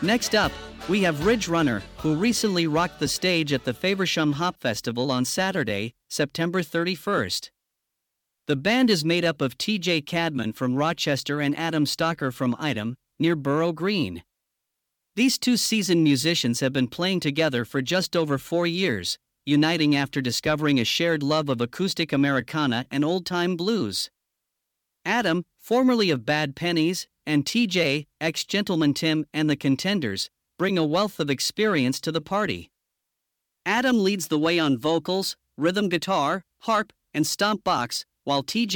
Next up, we have Ridge Runner, who recently rocked the stage at the Faversham Hop Festival on Saturday, September 31st. The band is made up of TJ Cadman from Rochester and Adam Stocker from Ightham, near Borough Green. These two seasoned musicians have been playing together for just over 4 years, uniting after discovering a shared love of acoustic Americana and old-time blues. Adam, formerly of Bad Pennies, and TJ, ex-Gentleman Tim and the Contenders, bring a wealth of experience to the party. Adam leads the way on vocals, rhythm guitar, harp, and stomp box, while TJ